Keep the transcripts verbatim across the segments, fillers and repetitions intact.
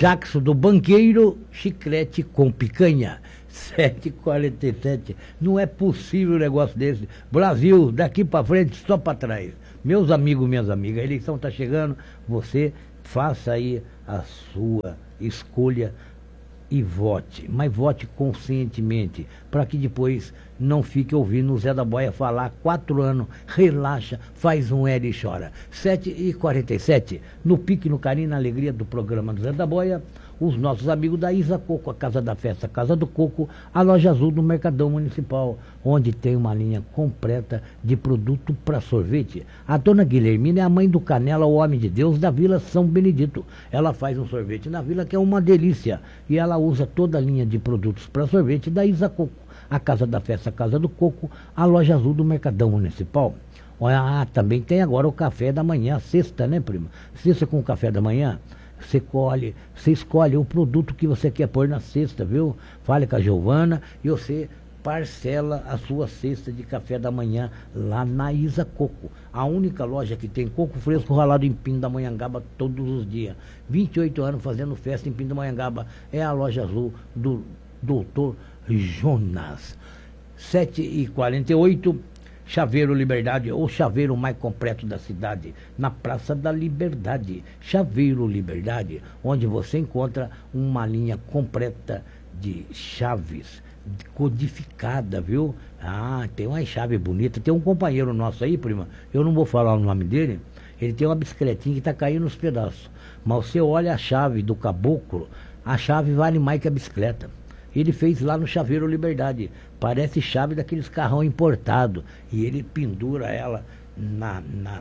Jackson do Banqueiro, chiclete com picanha. sete e quarenta e sete. Não é possível um negócio desse. Brasil, daqui para frente, só para trás. Meus amigos, minhas amigas, a eleição está chegando. Você faça aí a sua escolha e vote, mas vote conscientemente, para que depois não fique ouvindo o Zé da Boia falar quatro anos, relaxa, faz um L e chora. sete e quarenta e sete, no pique, no carinho, na alegria do programa do Zé da Boia, os nossos amigos da Isa Coco, a Casa da Festa, a Casa do Coco, a Loja Azul do Mercadão Municipal, onde tem uma linha completa de produto para sorvete. A dona Guilhermina é a mãe do Canela, o homem de Deus da Vila São Benedito. Ela faz um sorvete na vila que é uma delícia e ela usa toda a linha de produtos para sorvete da Isa Coco, a Casa da Festa, a Casa do Coco, a Loja Azul do Mercadão Municipal. Ah, também tem agora o café da manhã, sexta, né, prima? Sexta com o café da manhã. Você colhe, você escolhe o produto que você quer pôr na cesta, viu? Fale com a Giovana e você parcela a sua cesta de café da manhã lá na Isa Coco. A única loja que tem coco fresco ralado em Pindamonhangaba todos os dias. vinte e oito anos fazendo festa em Pindamonhangaba. É a Loja Azul do doutor Jonas. sete e quarenta e oito. Chaveiro Liberdade, o chaveiro mais completo da cidade, na Praça da Liberdade. Chaveiro Liberdade, onde você encontra uma linha completa de chaves codificada, viu? Ah, tem uma chave bonita. Tem um companheiro nosso aí, prima, eu não vou falar o nome dele, ele tem uma bicicletinha que está caindo nos pedaços. Mas você olha a chave do caboclo, a chave vale mais que a bicicleta. Ele fez lá no Chaveiro Liberdade. Parece chave daqueles carrão importado. E ele pendura ela na, na,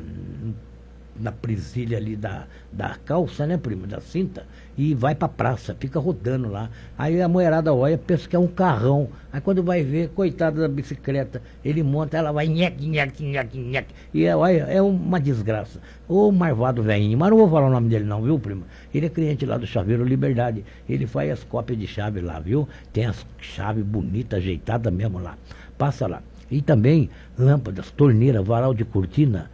na presilha ali da, da calça, né, prima? Da cinta. E vai pra praça, fica rodando lá. Aí a mulherada olha, pensa que é um carrão. Aí quando vai ver, coitada da bicicleta, ele monta, ela vai nheque, nheque, nheque, nheque. E é, olha, é uma desgraça. Ô marvado velhinho, mas não vou falar o nome dele não, viu, prima? Ele é cliente lá do Chaveiro Liberdade. Ele faz as cópias de chave lá, viu? Tem as chaves bonitas, ajeitadas mesmo lá. Passa lá. E também lâmpadas, torneira, varal de cortina,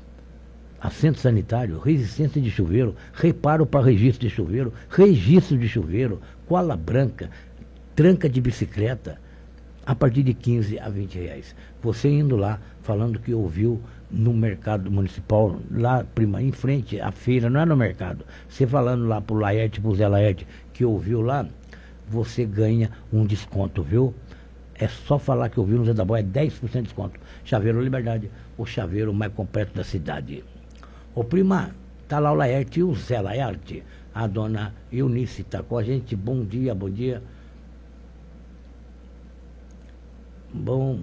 assento sanitário, resistência de chuveiro, reparo para registro de chuveiro, registro de chuveiro, cola branca, tranca de bicicleta, a partir de quinze a vinte reais. Você indo lá, falando que ouviu no mercado municipal, lá, prima, em frente à feira, não é no mercado. Você falando lá pro Laerte, pro Zé Laerte, que ouviu lá, você ganha um desconto, viu? É só falar que ouviu no Zé da Boia, é dez por cento de desconto. Chaveiro Liberdade, o chaveiro mais completo da cidade. Ô prima, tá lá o Laerte e o Zé Laerte. A dona Eunice tá com a gente. Bom dia, bom dia. Bom.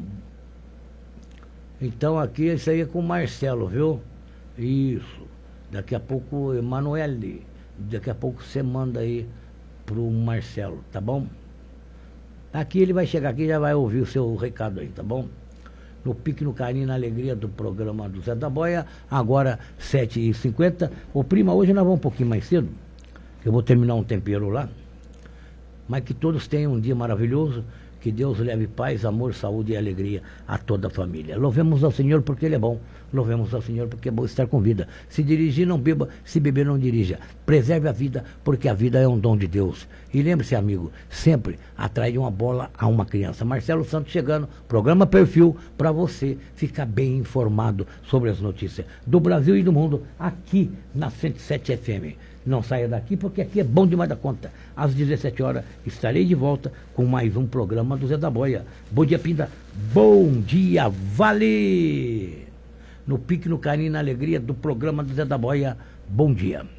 Então aqui isso aí é com o Marcelo, viu? Isso. Daqui a pouco, Emanuele. Daqui a pouco você manda aí pro Marcelo, tá bom? Aqui ele vai chegar aqui e já vai ouvir o seu recado aí, tá bom? No pique, no carinho, na alegria do programa do Zé da Boia, agora sete e cinquenta. Ô prima, hoje nós vamos um pouquinho mais cedo, que eu vou terminar um tempero lá, mas que todos tenham um dia maravilhoso, que Deus leve paz, amor, saúde e alegria a toda a família. Louvemos ao Senhor porque Ele é bom, louvemos ao Senhor porque é bom estar com vida. Se dirigir, não beba, se beber, não dirija. Preserve a vida, porque a vida é um dom de Deus. E lembre-se, amigo, sempre atrai uma bola a uma criança. Marcelo Santos chegando, programa Perfil, para você ficar bem informado sobre as notícias do Brasil e do mundo, aqui na cento e sete F M. Não saia daqui, porque aqui é bom demais da conta. Às dezessete horas estarei de volta com mais um programa do Zé da Boia. Bom dia, Pinda. Bom dia, vale! No pique, no carinho, na alegria do programa do Zé da Boia. Bom dia.